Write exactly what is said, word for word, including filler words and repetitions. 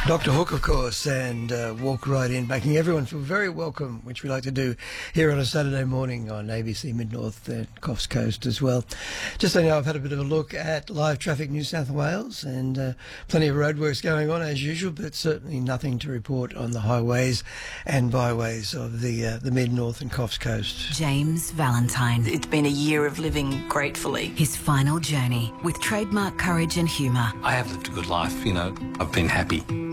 Doctor Hook, of course, and uh, Walk Right In, making everyone feel very welcome, which we like to do here on a Saturday morning on A B C Mid-North and Coffs Coast as well. Just so you know, I've had a bit of a look at live traffic New South Wales, and uh, plenty of roadworks going on as usual, but certainly nothing to report on the highways and byways of the uh, the Mid-North and Coffs Coast. James Valentine. It's been a year of living gratefully. His final journey with trademark courage and humour. I have lived a good life, you know. I've been happy.